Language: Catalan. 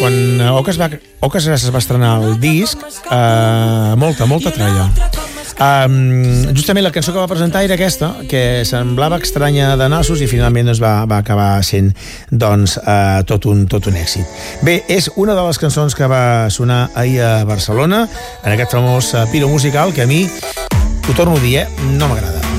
quan Oques Grasses va estrenar el disc, molta tralla. Justament la cançó que va presentar era aquesta, que semblava estranya de nassos i finalment va acabar sent tot un èxit. Bé, és una de les cançons que va sonar ahir a Barcelona, en aquest famós piro musical, que a mi, ho torno a dir, no m'agrada.